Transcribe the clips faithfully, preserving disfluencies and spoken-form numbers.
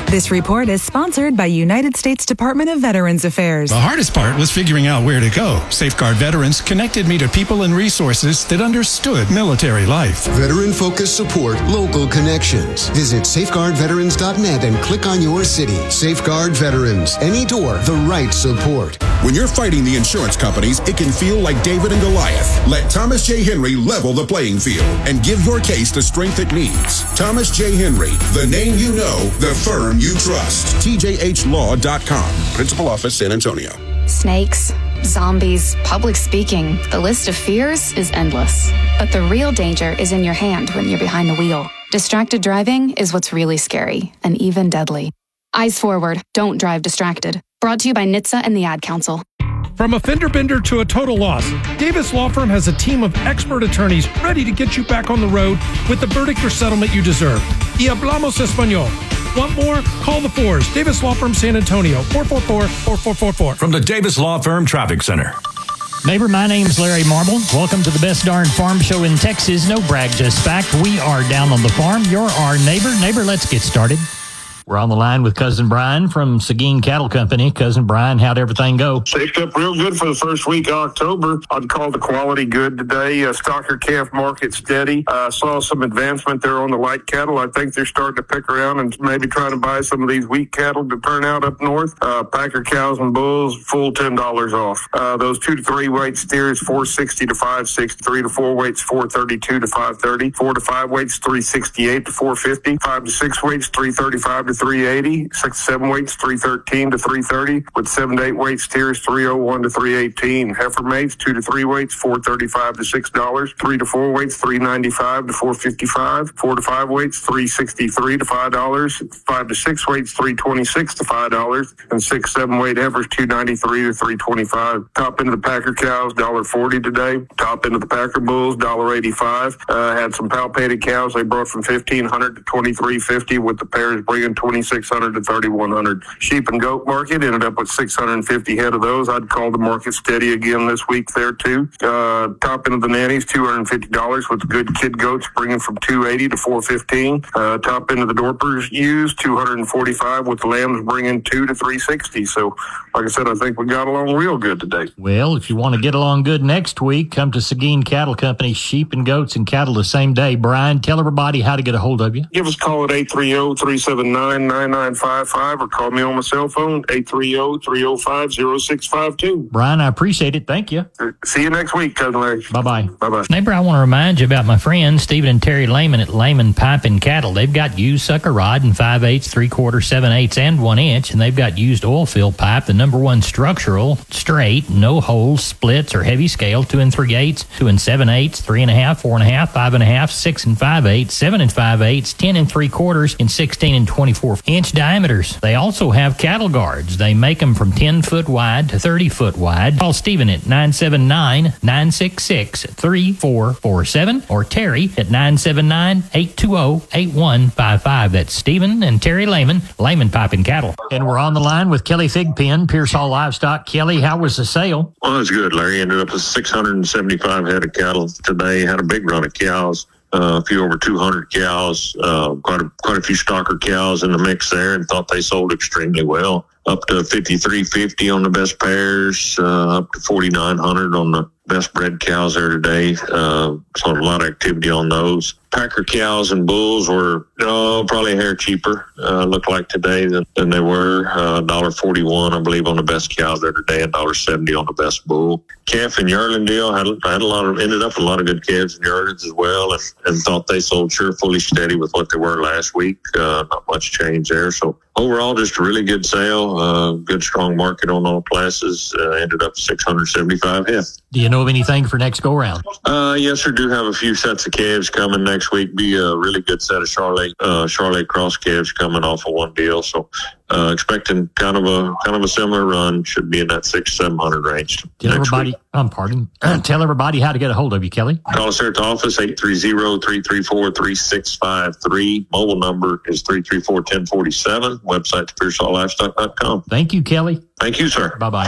This report is sponsored by United States Department of Veterans Affairs. The hardest part was figuring out where to go. Safeguard Veterans connected me to people and resources that understood military life. Veteran-focused support, local connections. Visit safeguard veterans dot net and click on your city. Safeguard Veterans. Any door, the right support. When you're fighting the insurance companies, it can feel like David and Goliath. Let Thomas J. Henry level the playing field and give your case the strength it needs. Thomas J. Henry, the name you know, the firm you trust. T J H law dot com. Principal Office, San Antonio. Snakes, zombies, public speaking. The list of fears is endless. But the real danger is in your hand when you're behind the wheel. Distracted driving is what's really scary and even deadly. Eyes forward. Don't drive distracted. Brought to you by N H T S A and the Ad Council. From a fender bender to a total loss, Davis Law Firm has a team of expert attorneys ready to get you back on the road with the verdict or settlement you deserve. Y hablamos español. Want more? Call the fours. Davis Law Firm San Antonio, four four four, four four four four. From the Davis Law Firm Traffic Center. Neighbor, my name's Larry Marble. Welcome to the best darn farm show in Texas. No brag, just fact. We are down on the farm. You're our neighbor. Neighbor, let's get started. We're on the line with Cousin Brian from Seguin Cattle Company. Cousin Brian, how'd everything go? Shaped up real good for the first week of October. I'd call the quality good today. Uh, stocker calf market steady. Uh, saw some advancement there on the light cattle. I think they're starting to pick around and maybe trying to buy some of these weak cattle to turn out up north. Uh, Packer cows and bulls, full ten dollars off. Uh, those two to three weight steers, four sixty to five sixty. Three to four weights, four thirty-two to five thirty. Four to five weights, three sixty-eight to four fifty. Five to six weights, three thirty-five to three eighty. Six to seven weights, three thirteen to three thirty. With seven to eight weight steers, three oh one to three eighteen. Heifer mates, two to three weights, four thirty-five to six dollars. Three to four weights, three ninety-five to four fifty-five. Four to five weights, three sixty-three to five dollars. Five to six weights, three twenty-six to five dollars. And six seven weight heifers, two ninety-three to three twenty-five. Top end of the Packer cows, one forty today. Top end of the Packer bulls, one eighty-five. Uh, had some palpated cows they brought from fifteen hundred to twenty-three fifty, with the pairs bringing twenty-six hundred to thirty-one hundred. Sheep and goat market ended up with six hundred fifty head of those. I'd call the market steady again this week there too. Uh, top end of the nannies, two hundred fifty dollars, with the good kid goats bringing from two eighty to four fifteen. Uh, top end of the Dorpers used, two hundred forty-five, with the lambs bringing two to three sixty. So, like I said, I think we got along real good today. Well, if you want to get along good next week, come to Seguin Cattle Company. Sheep and goats and cattle the same day. Brian, tell everybody how to get a hold of you. Give us a call at eight three zero, three seven nine, nine nine five five or call me on my cell phone, eight three zero, three zero five, zero six five two. Brian, I appreciate it. Thank you. See you next week, Cousin Larry. Bye-bye. Bye-bye. Neighbor, I want to remind you about my friends, Stephen and Terry Lehman at Lehman Pipe and Cattle. They've got used sucker rod in five eighths, three quarters, seven eighths, and one inch, and they've got used oil fill pipe, the number one structural, straight, no holes, splits, or heavy scale, two and three eighths, two and seven eighths, three and a half, four and a half, five and a half, six and five eighths, seven and five eighths, ten and three quarters, and sixteen and twenty-four inch diameters. They also have cattle guards. They make them from ten foot wide to thirty foot wide. Call Stephen at nine seven nine, nine six six, three four four seven or Terry at nine seven nine, eight two zero, eight one five five. That's Stephen and Terry Lehman, Lehman Pipe and Cattle. And we're on the line with Kelly Thigpen, Pearsall Livestock. Kelly, how was the sale? Well, it was good, Larry. Ended up with six hundred seventy-five head of cattle today. Had a big run of cows. Uh, a few over two hundred cows, uh, quite a, quite a few stocker cows in the mix there, and thought they sold extremely well. Up to fifty-three fifty on the best pairs, uh, up to forty-nine hundred on the best bred cows there today. Uh, so a lot of activity on those. Packer cows and bulls were oh, probably a hair cheaper, uh, looked like today than, than they were. Uh, one forty-one, I believe, on the best cows there today, and one seventy on the best bull. Calf and yearling deal, had, had a lot of, ended up with a lot of good calves and yearlings as well, and, and thought they sold sure fully steady with what they were last week. Uh, not much change there. So overall, just a really good sale, uh, good strong market on all classes. Uh, ended up six hundred seventy-five head. Do you know of anything for next go round? Uh, yes, sir. Do have a few sets of calves coming next week. Be a really good set of Charlotte uh, Charlotte cross calves coming off of one deal. So uh, expecting kind of a kind of a similar run. Should be in that six seven hundred range. Tell everybody. Week. I'm pardon. Tell everybody how to get a hold of you, Kelly. Call us here at the office, eight three zero, three three four, three six five three. Mobile number is three three four, one zero four seven. Website, Pearsall Livestock dot com. Thank you, Kelly. Thank you, sir. Bye bye.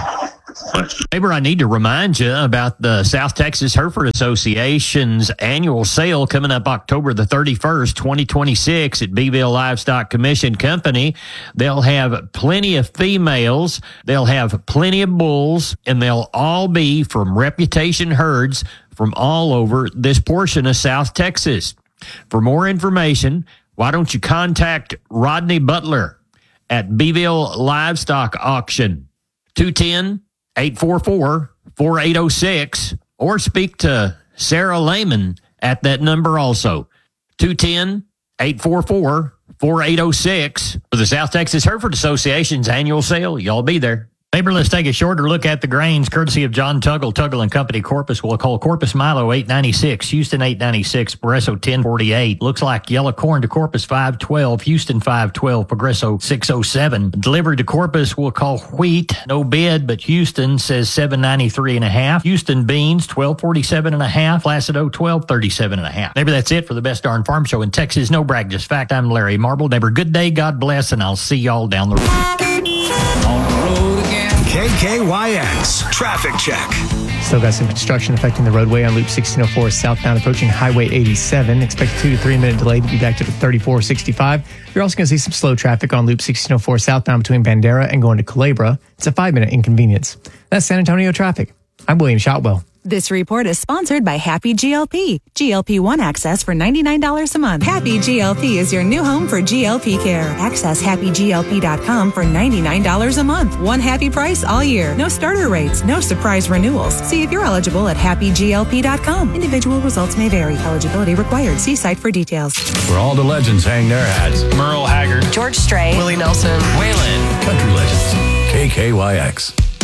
Neighbor, I need to remind you about the South Texas Hereford Association's annual sale coming up October the thirty-first, twenty twenty-six at Beeville Livestock Commission Company. They'll have plenty of females, they'll have plenty of bulls, and they'll all be from reputation herds from all over this portion of South Texas. For more information, why don't you contact Rodney Butler at Beeville Livestock Auction, two one zero, eight four four, four eight zero six, or speak to Sarah Lehman at that number also, two one zero, eight four four, four eight zero six. For the South Texas Hereford Association's annual sale, y'all be there. Neighbor, let's take a shorter look at the grains, courtesy of John Tuggle, Tuggle and Company, Corpus. We'll call Corpus Milo eight ninety-six, Houston eight ninety-six, Progresso ten forty-eight. Looks like yellow corn to Corpus five twelve, Houston five twelve, Progresso six oh seven. Delivered to Corpus, we'll call wheat, no bid, but Houston says seven ninety-three and a half. Houston beans twelve forty-seven and a half. Placido twelve thirty-seven and a half. Neighbor, that's it for the Best Darn Farm Show in Texas. No brag, just fact. I'm Larry Marble. Neighbor, good day, God bless, and I'll see y'all down the road. K K Y X Traffic Check. Still got some construction affecting the roadway on Loop sixteen oh four southbound approaching Highway eighty-seven. Expect a two to three minute delay to be back to the thirty-four sixty-five. You're also going to see some slow traffic on Loop sixteen oh four southbound between Bandera and going to Culebra. It's a five minute inconvenience. That's San Antonio traffic. I'm William Shotwell. This report is sponsored by Happy G L P. G L P one access for ninety-nine dollars a month. Happy G L P is your new home for G L P care. Access happy G L P dot com for ninety-nine dollars a month. One happy price all year. No starter rates, no surprise renewals. See if you're eligible at happy G L P dot com. Individual results may vary. Eligibility required. See site for details. Where all the legends hang their hats. Merle Haggard, George Strait, Willie Nelson, Waylon. Country legends. K K Y X.